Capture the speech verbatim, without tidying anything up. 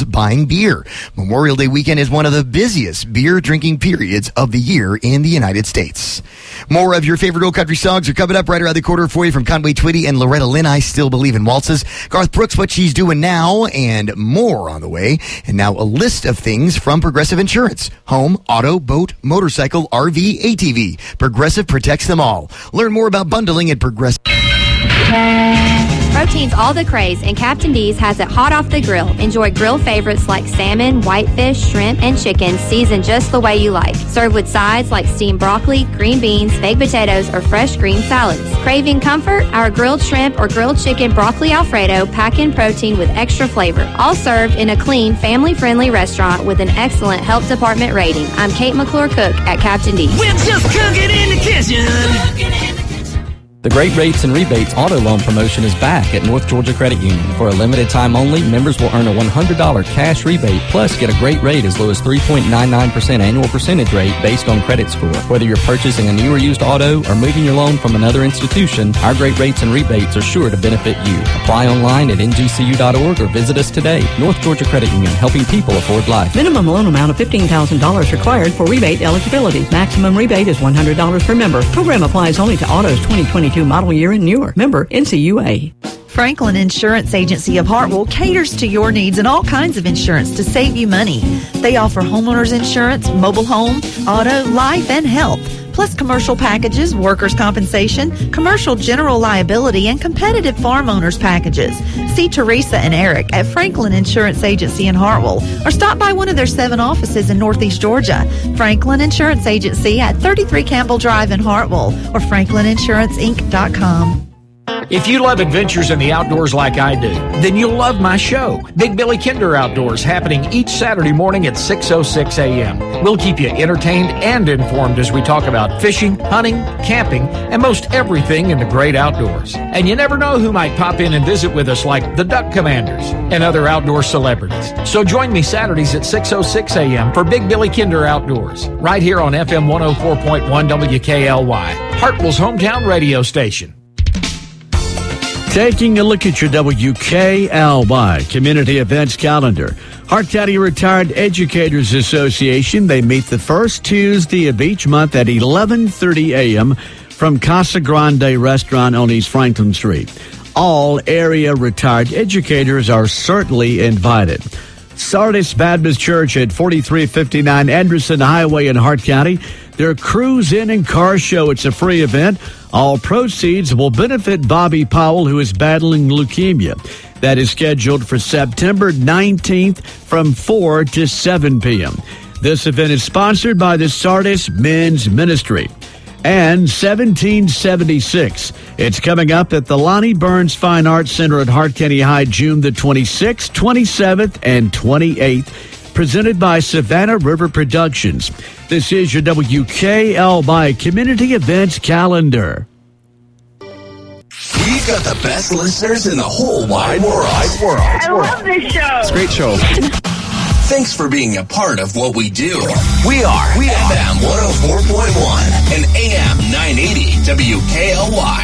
buying beer. Memorial Day weekend is one of the busiest beer drinking periods of the year in the United States. More of your favorite old country songs are coming up right around the corner for you from Conway Twitty and Loretta Lynn. I Still Believe in Waltzes. Garth Brooks, What She's Doing Now, and more on the way. And now a list of things from Progressive Insurance. Home, auto, boat, motorcycle, R V, A T V. Progressive protects them all. Learn more about bundling at Progressive. Protein's all the craze, and Captain D's has it hot off the grill. Enjoy grill favorites like salmon, whitefish, shrimp, and chicken seasoned just the way you like. Served with sides like steamed broccoli, green beans, baked potatoes, or fresh green salads. Craving comfort? Our grilled shrimp or grilled chicken broccoli Alfredo pack in protein with extra flavor. All served in a clean, family-friendly restaurant with an excellent health department rating. I'm Kate McClure Cook at Captain D's. We're just cooking in the kitchen. The Great Rates and Rebates auto loan promotion is back at North Georgia Credit Union. For a limited time only, members will earn a one hundred dollars cash rebate, plus get a great rate as low as three point nine nine percent annual percentage rate based on credit score. Whether you're purchasing a new or used auto or moving your loan from another institution, our Great Rates and Rebates are sure to benefit you. Apply online at N G C U dot org or visit us today. North Georgia Credit Union, helping people afford life. Minimum loan amount of fifteen thousand dollars required for rebate eligibility. Maximum rebate is one hundred dollars per member. Program applies only to autos twenty twenty-two model year and newer. Member N C U A. Franklin Insurance Agency of Hartwell caters to your needs in all kinds of insurance to save you money. They offer homeowners insurance, mobile home, auto, life, and health, plus commercial packages, workers' compensation, commercial general liability, and competitive farm owners packages. See Teresa and Eric at Franklin Insurance Agency in Hartwell, or stop by one of their seven offices in Northeast Georgia. Franklin Insurance Agency at thirty-three Campbell Drive in Hartwell, or franklin insurance inc dot com. If you love adventures in the outdoors like I do, then you'll love my show, Big Billy Kinder Outdoors, happening each Saturday morning at six oh six a.m. We'll keep you entertained and informed as we talk about fishing, hunting, camping, and most everything in the great outdoors. And you never know who might pop in and visit with us, like the Duck Commanders and other outdoor celebrities. So join me Saturdays at six oh six a.m. for Big Billy Kinder Outdoors, right here on F M one oh four point one W K L Y, Hartwell's hometown radio station. Taking a look at your W K L Y community events calendar. Hart County Retired Educators Association, they meet the first Tuesday of each month at eleven thirty a.m. from Casa Grande Restaurant on East Franklin Street. All area retired educators are certainly invited. Sardis Baptist Church at forty-three fifty-nine Anderson Highway in Hart County. Their Cruise In and Car Show. It's a free event. All proceeds will benefit Bobby Powell, who is battling leukemia. That is scheduled for September nineteenth from four to seven p.m. This event is sponsored by the Sardis Men's Ministry. And seventeen seventy-six. It's coming up at the Lonnie Burns Fine Arts Center at Hart County High, June the twenty-sixth, twenty-seventh, and twenty-eighth. Presented by Savannah River Productions. This is your W K L Y Community Events Calendar. We've got the best listeners in the whole wide world. world. I love this show. It's a great show. Thanks for being a part of what we do. We are, we are F M one oh four point one and A M nine eighty W K L Y.